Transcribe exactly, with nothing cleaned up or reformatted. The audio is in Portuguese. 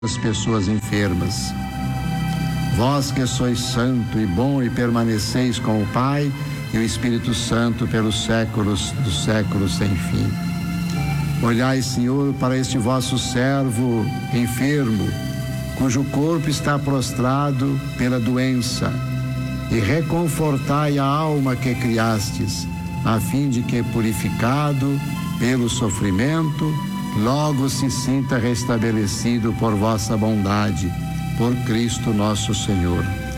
as pessoas enfermas. Vós que sois santo e bom e permaneceis com o Pai e o Espírito Santo pelos séculos dos séculos sem fim. Olhai, Senhor, para este vosso servo enfermo, cujo corpo está prostrado pela doença, e reconfortai a alma que criastes, a fim de que, purificado pelo sofrimento, logo se sinta restabelecido por vossa bondade, por Cristo nosso Senhor.